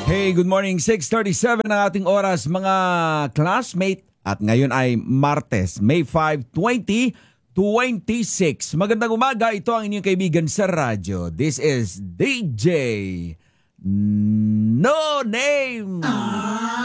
Hey, good morning. 6:37 ang ating oras, mga classmate. At ngayon ay Martes, May 5, 2026. Magandang umaga. Ito ang inyong kaibigan sa radyo. This is DJ No Name.